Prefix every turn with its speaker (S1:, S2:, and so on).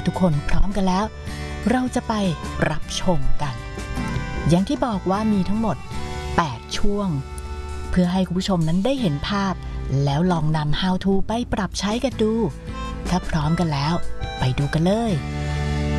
S1: ทุกคนพร้อมกันแล้วเราจะไปรับชมกันอย่างที่บอกว่ามีทั้งหมด8ช่วงเพื่อให้คุณผู้ชมนั้นได้เห็นภาพแล้วลองนำ How to ไปปรับใช้กันดูถ้าพร้อมกันแล้วไปดูกันเลย